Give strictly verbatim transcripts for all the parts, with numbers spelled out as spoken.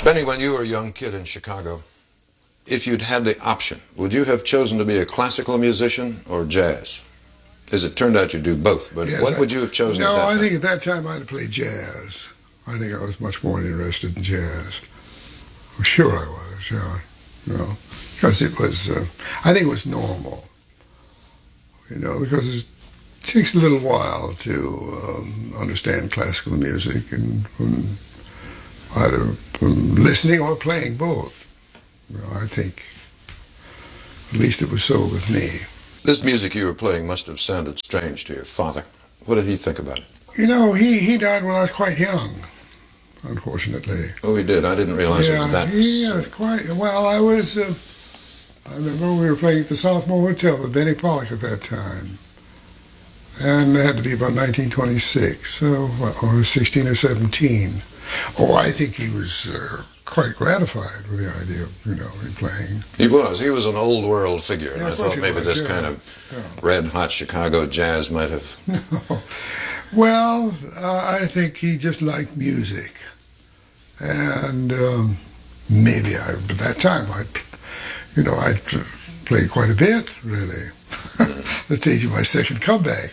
Benny, when you were a young kid in Chicago, if you'd had the option, would you have chosen to be a classical musician or jazz? As it turned out, you do both, but yes, what I, would you have chosen no, at that I time? think at that time I'd have played jazz. I think I was much more interested in jazz. I'm sure I was, yeah. You know, because it was, uh, I think it was normal. You know, because it takes a little while to um, understand classical music, and um, either from listening or playing both. You know, I think, at least it was so with me. This music you were playing must have sounded strange to your father. What did he think about it? You know, he, he died when I was quite young, unfortunately. Oh, he did? I didn't realize yeah, it was that. He was quite, well, I was, uh, I remember we were playing at the Sophomore Hotel with Benny Pollock at that time. And it had to be about nineteen twenty-six, so what, I was sixteen or seventeen. Oh, I think he was uh, quite gratified with the idea of, you know, me playing. He was. He was an old world figure, and yeah, I thought maybe was, this yeah. kind of yeah. red-hot Chicago jazz might have... No. Well, uh, I think he just liked music. And um, maybe I, at that time, I, you know, I played quite a bit, really. The stage of my second comeback.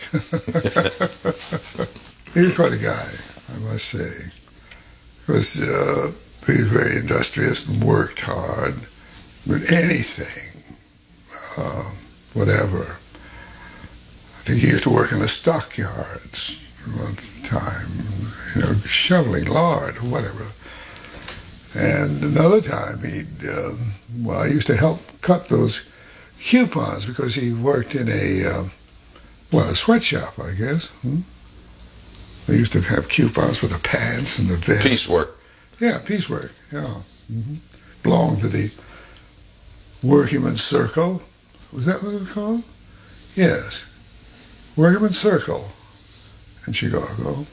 He was quite a guy, I must say. He was, uh, he was very industrious and worked hard with anything, uh, whatever. I think he used to work in the stockyards one time, you know, shoveling lard or whatever. And another time he'd, um, well, I used to help cut those coupons because he worked in a, uh, well, a sweatshop, I guess. Hmm? They used to have coupons for the pants and the vests. Piecework. Yeah, piecework, yeah. Mm-hmm. Belonged to the Workingman's Circle. Was that what it was called? Yes. Workingman's Circle in Chicago.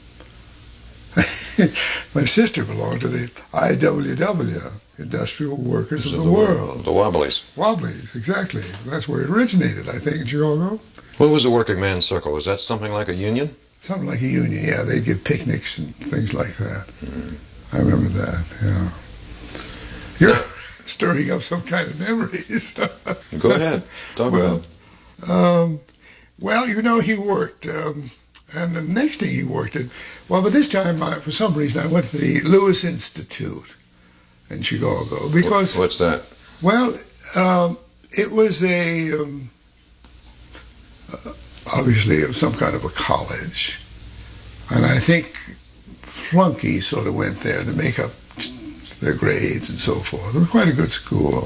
My sister belonged to the I W W, Industrial Workers of the, the World. The Wobblies. Wobblies, exactly. That's where it originated, I think, in Chicago. What was the Working Man's Circle? Was that something like a union? Something like a union, yeah. They'd give picnics and things like that. Mm. I remember that, yeah. You're stirring up some kind of memories. Go ahead. Talk well, about it. Um, well, you know, he worked... Um, And the next thing he worked at, well, but this time, I, for some reason, I went to the Lewis Institute in Chicago because... What's that? Well, um, it was a, um, uh, obviously, some kind of a college. And I think flunkies sort of went there to make up their grades and so forth. It was quite a good school.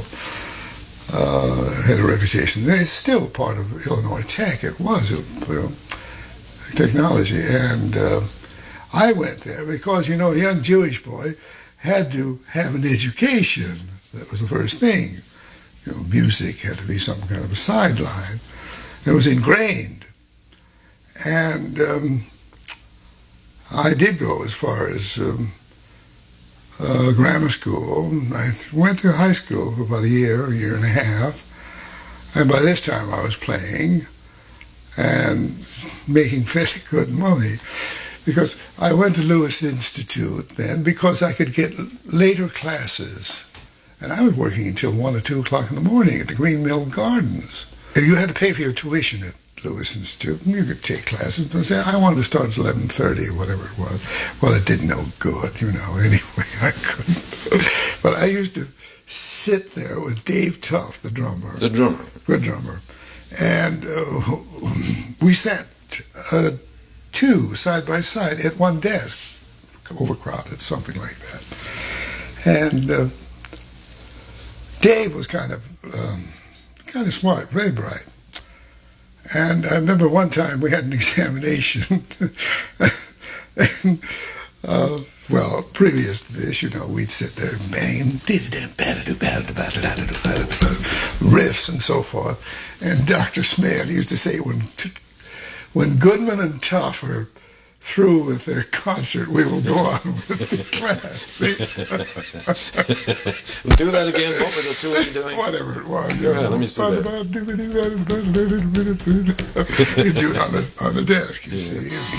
Uh, had a reputation. It's still part of Illinois Tech. It was, you know, technology, and uh, I went there because, you know, a young Jewish boy had to have an education. That was the first thing. You know, music had to be some kind of a sideline. It was ingrained. And um, I did go as far as um, uh, grammar school. I went to high school for about a year, a year and a half, and by this time I was playing and making fairly good money, because I went to Lewis Institute then because I could get later classes, and I was working until one or two o'clock in the morning at the Green Mill Gardens. And you had to pay for your tuition at Lewis Institute, and you could take classes, but I wanted to start at eleven thirty or whatever it was. Well, it did no good, you know, anyway, I couldn't. But I used to sit there with Dave Tuff, the drummer. The drummer. Good drummer. And uh, we sat uh, two side by side at one desk, overcrowded, something like that. And uh, Dave was kind of um, kind of smart, very bright. And I remember one time we had an examination. and, uh, well, previous to this, you know, we'd sit there and bang, riffs and so forth. And Doctor Smale used to say, when when Goodman and Tuff are through with their concert, we will go on with the class. Do that again. What were the two of you doing? Whatever it was. Go ahead, let me see that. You do it on the, on the desk, you see.